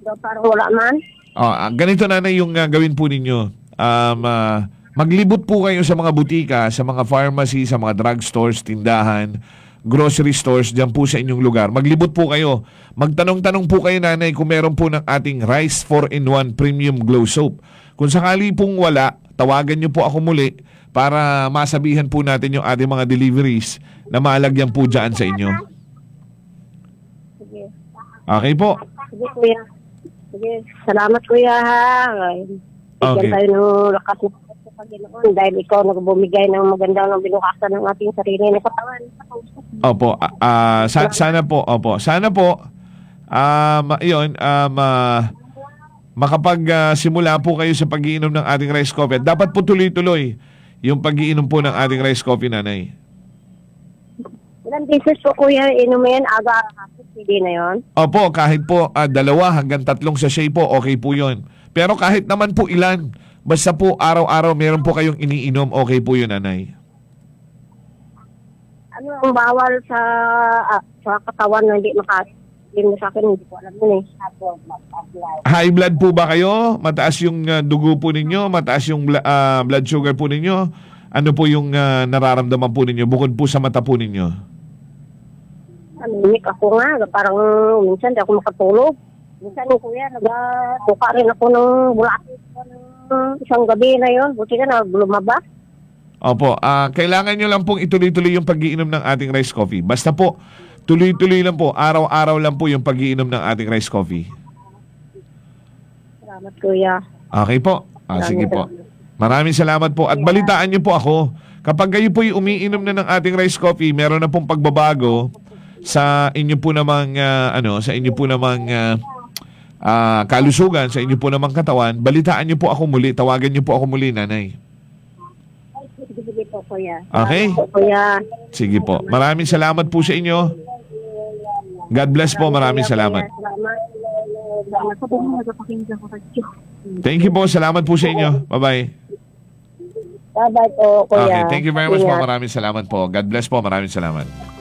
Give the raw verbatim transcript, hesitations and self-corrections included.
So, parang wala man. Oh, ah, ganito nanay yung ah, gawin po ninyo. Um, ah, maglibot po kayo sa mga butika, sa mga pharmacy, sa mga drugstores, tindahan, grocery stores, dyan po sa inyong lugar. Maglibot po kayo. Magtanong-tanong po kayo nanay kung meron po ng ating Rice four in one Premium Glow Soap. Kung sakali pong wala, tawagan nyo po ako muli para masabihan po natin yung ating mga deliveries na maalagyan po dyan sa inyo. Sige. Okay po. Sige, kuya. Sige. Salamat, kuya, ha. Bigyan Okay. tayo ng lakas ng Panginoon dahil ikaw nagbumigay ng maganda ng binukasan ng ating sarili na katawan. Opo, ah, ah, sa- sana po, opo. Sana po um yun, um ah, makapag ah, simula po kayo sa pag-iinom ng ating rice coffee. At dapat po tuloy-tuloy yung pag-iinom po ng ating rice coffee, nanay. Ilang beses po, kuya, inumin, aga-araw, hindi na yon. Opo, kahit po ah, dalawa hanggang tatlong sachet po, okay po yun. Pero kahit naman po ilan, basta po araw-araw meron po kayong iniinom, okay po yun, nanay. Ano ang bawal sa ah, sa katawan na hindi makalim sa akin, hindi ko alam yun eh. High blood po ba kayo? Mataas yung ah, dugo po ninyo? Mataas yung bla- ah, blood sugar po ninyo? Ano po yung ah, nararamdaman po ninyo bukod po sa mata po ninyo? Anemic ako nga, parang minsan di ako makatulog. Minsan yung kuya, nagtuka rin ako ng bulakit ko ng isang gabi na yon. Buti ka na lumabas. Opo, ah, kailangan nyo lang pong ituloy-tuloy yung pag-iinom ng ating rice coffee. Basta po, tuloy-tuloy lang po, araw-araw lang po yung pag-iinom ng ating rice coffee. Salamat, kuya. Okay po. Ah, sige po. Maraming salamat po. At balitaan nyo po ako, kapag kayo po'y umiinom na ng ating rice coffee, meron na pong pagbabago sa inyo po namang, ah, ano, sa inyo po namang ah, ah, kalusugan, sa inyo po namang katawan, balitaan nyo po ako muli, tawagan nyo po ako muli, nanay. Sige, sige po, kuya. Okay? Salamat po, kuya. Sige po. Maraming salamat po sa inyo. God bless po. Maraming salamat. Salamat. Salamat po po sa pakinggan ko radyo. Thank you po. Salamat po sa inyo. Bye-bye. Bye-bye po, kuya. Okay. Thank you very much po. Ingat. Maraming salamat po. God bless po. Maraming salamat.